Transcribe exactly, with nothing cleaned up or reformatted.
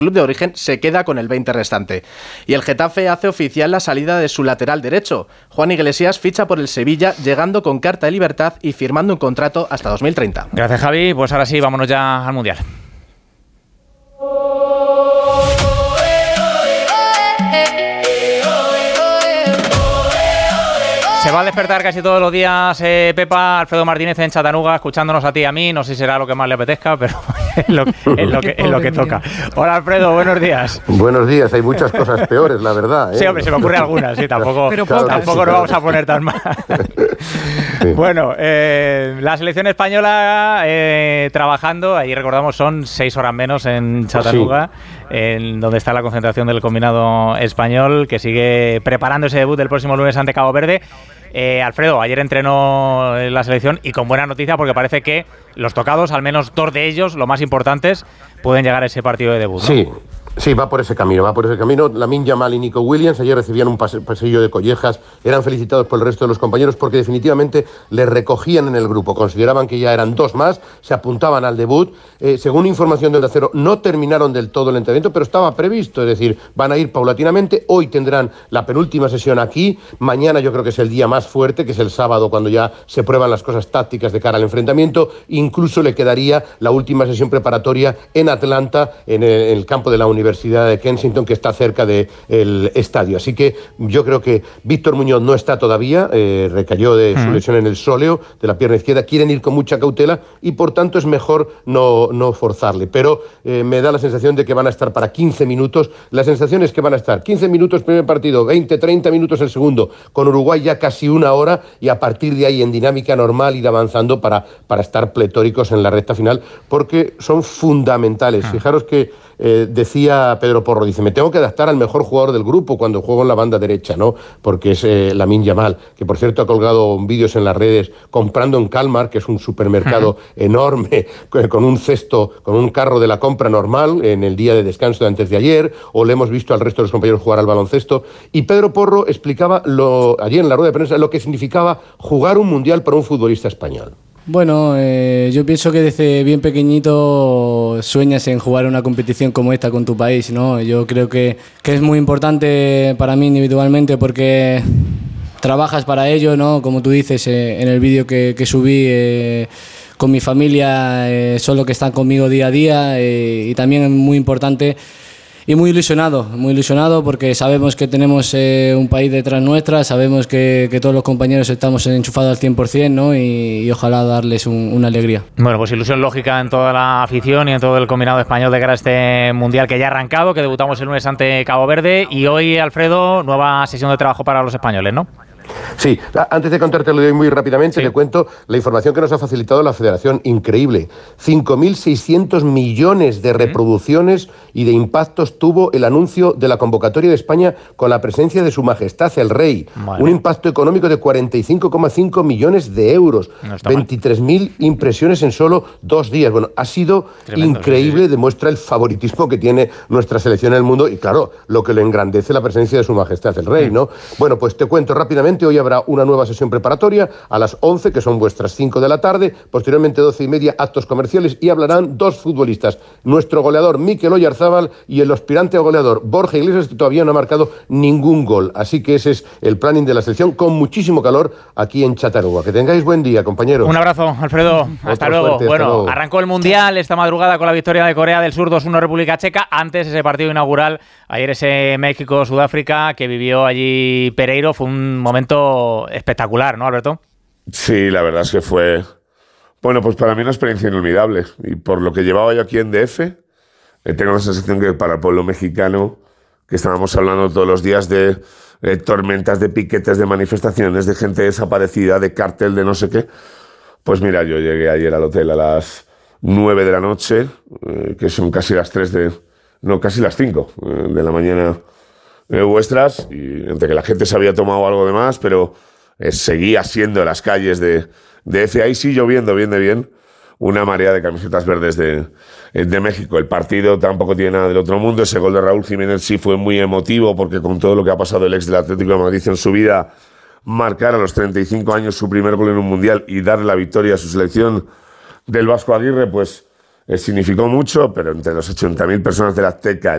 club de origen se queda con el veinte restante. Y el Getafe hace oficial la salida de su lateral derecho. Juan Iglesias ficha por el Sevilla, llegando con carta de libertad y firmando un contrato hasta dos mil treinta. Gracias, Javi. Pues ahora sí, vámonos ya al Mundial. Se va a despertar casi todos los días eh, Pepa, Alfredo Martínez en Chattanooga, escuchándonos a ti y a mí. No sé si será lo que más le apetezca, pero es lo, es lo, que, es lo que toca. Hola, Alfredo, buenos días. Buenos días, hay muchas cosas peores, la verdad. ¿eh? Sí, hombre, se me ocurre algunas, sí, tampoco, pero claro, tampoco nos vamos a poner tan mal. Sí. Bueno, eh, la selección española eh, trabajando, ahí recordamos son seis horas menos en Chattanooga, sí. en donde está la concentración del combinado español, que sigue preparando ese debut del próximo lunes ante Cabo Verde. Eh, Alfredo, ayer entrenó la selección y con buena noticia porque parece que los tocados, al menos dos de ellos, los más importantes, pueden llegar a ese partido de debut, ¿no? Sí. Sí, va por ese camino, va por ese camino. Lamine Yamal y Nico Williams ayer recibían un pase, pasillo de collejas, eran felicitados por el resto de los compañeros porque definitivamente les recogían en el grupo, consideraban que ya eran dos más, se apuntaban al debut. Eh, según información del Acero, no terminaron del todo el entrenamiento, pero estaba previsto, es decir, van a ir paulatinamente. Hoy tendrán la penúltima sesión aquí, mañana yo creo que es el día más fuerte, que es el sábado, cuando ya se prueban las cosas tácticas de cara al enfrentamiento. Incluso le quedaría la última sesión preparatoria en Atlanta, en el, en el campo de la Universidad Universidad de Kensington, que está cerca del estadio. Así que yo creo que Víctor Muñoz no está todavía, eh, recayó de su lesión en el sóleo de la pierna izquierda, quieren ir con mucha cautela y por tanto es mejor no, no forzarle, pero eh, me da la sensación de que van a estar para quince minutos, la sensación es que van a estar quince minutos primer partido, veinte, treinta minutos el segundo, con Uruguay ya casi una hora y a partir de ahí en dinámica normal ir avanzando para, para estar pletóricos en la recta final, porque son fundamentales. Ah. Fijaros que Eh, decía Pedro Porro, dice, me tengo que adaptar al mejor jugador del grupo cuando juego en la banda derecha, ¿no? Porque es eh, Lamine Yamal, que por cierto ha colgado vídeos en las redes comprando en Calmar, que es un supermercado uh-huh. enorme, con un cesto, con un carro de la compra normal en el día de descanso de antes de ayer, o le hemos visto al resto de los compañeros jugar al baloncesto. Y Pedro Porro explicaba lo, ayer en la rueda de prensa lo que significaba jugar un mundial para un futbolista español. Bueno, eh, yo pienso que desde bien pequeñito sueñas en jugar una competición como esta con tu país, ¿no? Yo creo que, que es muy importante para mí individualmente porque trabajas para ello, ¿no? Como tú dices eh, en el vídeo que, que subí, eh, con mi familia eh, son los que están conmigo día a día eh, y también es muy importante. Y muy ilusionado, muy ilusionado porque sabemos que tenemos eh, un país detrás nuestra, sabemos que, que todos los compañeros estamos enchufados al cien por ciento, ¿no? y, y ojalá darles un, una alegría. Bueno, pues ilusión lógica en toda la afición y en todo el combinado español de cara a este Mundial que ya ha arrancado, que debutamos el lunes ante Cabo Verde y hoy, Alfredo, nueva sesión de trabajo para los españoles, ¿no? Sí, antes de contártelo de hoy muy rápidamente, sí. Te cuento la información que nos ha facilitado la Federación, increíble. cinco mil seiscientos millones de reproducciones y de impactos tuvo el anuncio de la convocatoria de España con la presencia de Su Majestad el Rey. Vale. Un impacto económico de cuarenta y cinco coma cinco millones de euros. No veintitrés mil impresiones en solo dos días. Bueno, ha sido tremendo, increíble, sí, sí. Demuestra el favoritismo que tiene nuestra selección en el mundo y, claro, lo que le engrandece la presencia de Su Majestad el Rey, ¿no? Bueno, pues te cuento rápidamente. Hoy habrá una nueva sesión preparatoria a las once, que son vuestras cinco de la tarde. Posteriormente, doce y media, actos comerciales y hablarán dos futbolistas. Nuestro goleador Mikel Oyarzábal y el aspirante a goleador Borja Iglesias, que todavía no ha marcado ningún gol. Así que ese es el planning de la selección con muchísimo calor aquí en Chattanooga. Que tengáis buen día, compañeros. Un abrazo, Alfredo. Hasta luego. Fuerte, bueno, hasta luego. Arrancó el Mundial esta madrugada con la victoria de Corea del Sur dos uno República Checa. Antes ese partido inaugural, ayer ese México-Sudáfrica que vivió allí Pereiro. Fue un momento espectacular, ¿no, Alberto? Sí, la verdad es que fue... Bueno, pues para mí una experiencia inolvidable. Y por lo que llevaba yo aquí en D F, eh, tengo la sensación que para el pueblo mexicano, que estábamos hablando todos los días de eh, tormentas, de piquetes, de manifestaciones, de gente desaparecida, de cártel, de no sé qué, pues mira, yo llegué ayer al hotel a las nueve de la noche, eh, que son casi las tres de... No, casi las cinco eh, de la mañana eh, vuestras, y entre que la gente se había tomado algo de más, pero eh, seguía siendo las calles de, de F. Ahí sí lloviendo bien de bien, una marea de camisetas verdes de, de México. El partido tampoco tiene nada del otro mundo. Ese gol de Raúl Jiménez sí fue muy emotivo, porque con todo lo que ha pasado el ex del Atlético de Madrid en su vida, marcar a los treinta y cinco años su primer gol en un mundial y darle la victoria a su selección del Vasco Aguirre, pues eh, significó mucho, pero entre los ochenta mil personas del Azteca,